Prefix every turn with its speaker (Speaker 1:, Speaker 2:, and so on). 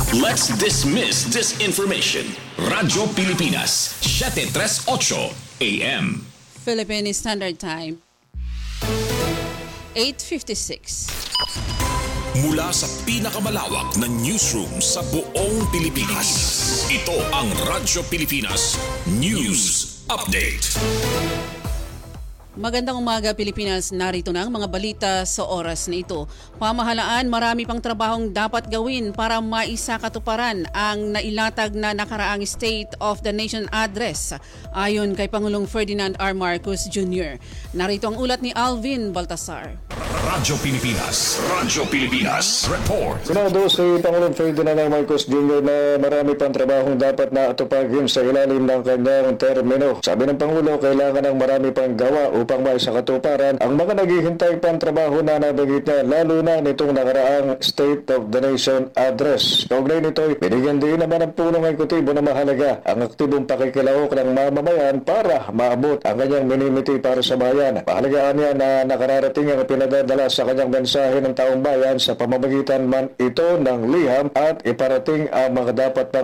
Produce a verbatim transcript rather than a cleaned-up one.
Speaker 1: Let's dismiss disinformation. Radyo Pilipinas, seven thirty-eight A M.
Speaker 2: Philippine Standard Time, eight fifty-six.
Speaker 1: Mula sa pinakamalawak na newsroom sa buong Pilipinas, ito ang Radyo Pilipinas News Update.
Speaker 2: Magandang umaga Pilipinas, narito na ang mga balita sa oras na ito. Pamahalaan, marami pang trabahong dapat gawin para maisakatuparan ang nailatag na nakaraang State of the Nation Address ayon kay Pangulong Ferdinand R. Marcos Junior Narito ang ulat ni Alvin Baltasar.
Speaker 1: Radyo Pilipinas, Radyo Pilipinas Report.
Speaker 3: Sinado si Pangulong Ferdinand R. Marcos Junior na marami pang trabahong dapat na atupagin sa ilalim ng kanyang termino. Sabi ng Pangulo, kailangan ng marami pang gawa upang maisakatuparan ang mga naghihintay pang trabaho na nabanggit niya, lalo na nitong nakaraang State of the Nation Address. Kaugnay nito, binigyan din naman ng punong ekutibo na mahalaga ang aktibong pakikilahok ng mamamayan para maabot ang kanyang minimiti para sa bayan. Mahalagaan niya na nakararating ang pinadadala sa kanyang mensahe ng taong bayan sa pamamagitan man ito ng liham at iparating ang mga dapat pang